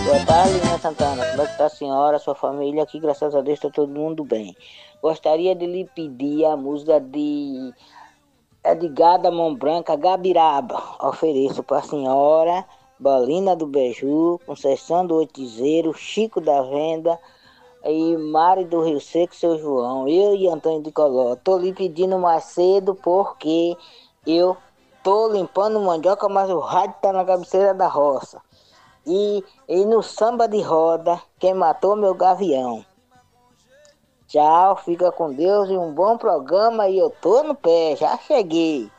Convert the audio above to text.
Boa tarde, Linha Santana. Como é que tá a senhora, sua família? Aqui, graças a Deus, está todo mundo bem. Gostaria de lhe pedir a música de Edgar da Mão Branca, Gabiraba. Ofereço para a senhora, Bolina do Beiju, Conceição do Oitizeiro, Chico da Venda e Mari do Rio Seco, seu João. Eu e Antônio de Coló. Tô lhe pedindo mais cedo porque eu tô limpando mandioca, mas o rádio tá na cabeceira da roça. E no samba de roda, quem matou meu gavião. Tchau, fica com Deus e um bom programa. E eu tô no pé, já cheguei.